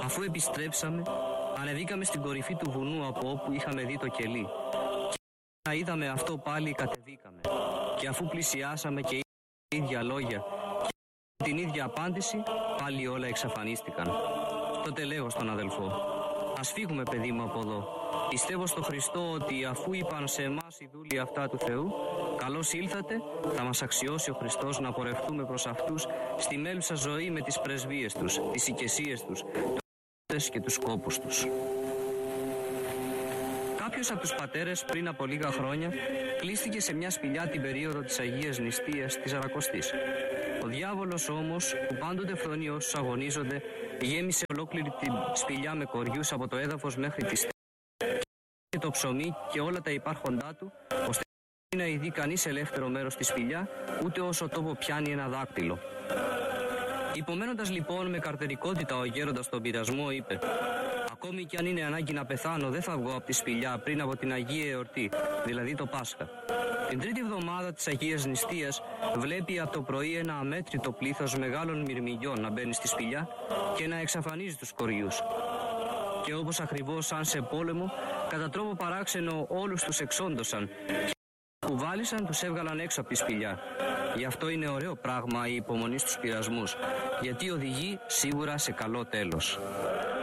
Αφού επιστρέψαμε, ανεβήκαμε στην κορυφή του βουνού από όπου είχαμε δει το κελί. Και να είδαμε αυτό πάλι κατεβήκαμε. Και αφού πλησιάσαμε και τα ίδια λόγια και την ίδια απάντηση, πάλι όλα εξαφανίστηκαν. Τότε λέγω στον αδελφό: ας φύγουμε, παιδί μου, από εδώ. Πιστεύω στο Χριστό ότι αφού είπαν σε εμάς οι δούλοι αυτά του Θεού, καλώς ήλθατε, θα μας αξιώσει ο Χριστός να πορευτούμε προς αυτούς στη μέλουσα ζωή με τις πρεσβείες τους, τις οικεσίες τους, και τους σκόπους τους. Κάποιος από τους πατέρες πριν από λίγα χρόνια κλείστηκε σε μια σπηλιά την περίοδο της Αγίας Νηστείας της Σαρακοστής. Ο διάβολος όμως, που πάντοτε φθονεί όσους αγωνίζονται, γέμισε ολόκληρη την σπηλιά με κοριούς από το έδαφος μέχρι τη στέγη και το ψωμί και όλα τα υπάρχοντά του, ώστε να ειδεί κανείς ελεύθερο μέρος στη σπηλιά, ούτε όσο τόπο πιάνει ένα δάκτυλο. Υπομένοντας λοιπόν με καρτερικότητα ο γέροντας τον πειρασμό, είπε: ακόμη κι αν είναι ανάγκη να πεθάνω, δεν θα βγω από τη σπηλιά πριν από την Αγία Εορτή, δηλαδή το Πάσχα. Την τρίτη εβδομάδα της Αγίας Νηστείας βλέπει από το πρωί ένα αμέτρητο πλήθος μεγάλων μυρμηγκιών να μπαίνει στη σπηλιά και να εξαφανίζει τους κοριούς. Και όπως ακριβώς σαν σε πόλεμο, κατά τρόπο παράξενο όλους τους εξόντωσαν και που βάλισαν τους έβγαλαν έξω από τη σπηλιά. Γι' αυτό είναι ωραίο πράγμα η υπομονή στους πειρασμούς, γιατί οδηγεί σίγουρα σε καλό τέλος.